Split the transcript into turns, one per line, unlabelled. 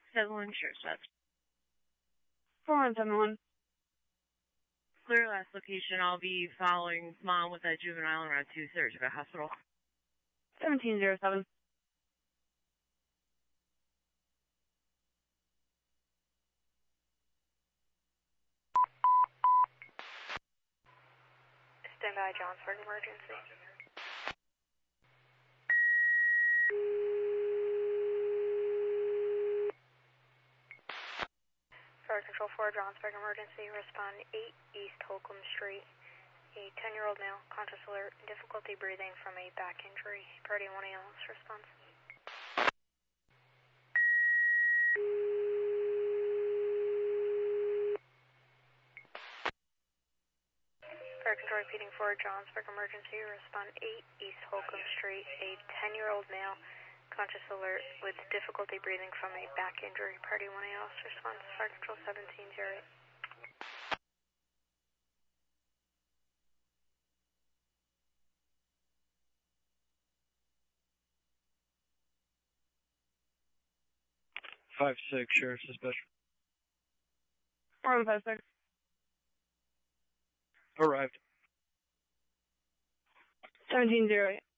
Sutherland Sheriff's Dispatch.
4171.
Clear last location. I'll be following mom with that juvenile around 2:30 to the hospital.
1707.
Stand by, Johnsburg emergency. Fire Control 4, Johnsburg emergency. Respond 8 East Holcomb Street. A 10-year-old male, conscious alert, difficulty breathing from a back injury. Priority 1 ALS response. Fire Control repeating for Johnsburg emergency. Respond 8 East Holcomb Street. A 10-year-old male, conscious alert with difficulty breathing from a back injury. Priority 1 ALS response. Fire Control 1708.
Five six Sheriff's Dispatch.
4156.
Arrived.
1708.